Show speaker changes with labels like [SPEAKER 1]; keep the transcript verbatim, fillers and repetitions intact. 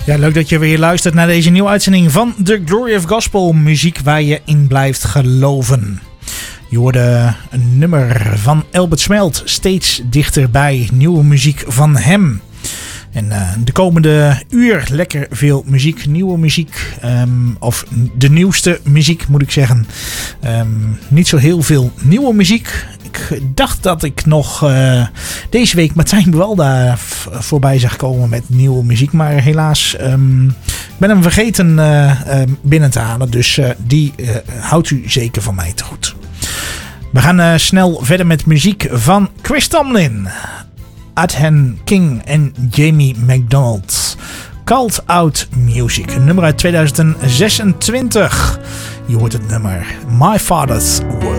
[SPEAKER 1] Ja, leuk dat je weer luistert naar deze nieuwe uitzending van The Glory of Gospel. Muziek waar je in blijft geloven. Je hoorde een nummer van Albert Smelt, Steeds Dichterbij. Nieuwe muziek van hem. En uh, de komende uur lekker veel muziek, nieuwe muziek. Um, of de nieuwste muziek moet ik zeggen. Um, niet zo heel veel nieuwe muziek. Ik dacht dat ik nog uh, deze week Martijn Buwalda v- voorbij zag komen met nieuwe muziek. Maar helaas, um, ik ben hem vergeten uh, uh, binnen te halen. Dus uh, die uh, houdt u zeker van mij te goed. We gaan uh, snel verder met muziek van Chris Tomlin, Adhan King en Jamie McDonald. Called Out Music. Een nummer uit tweeduizend zesentwintig. Je hoort het nummer My Father's Word.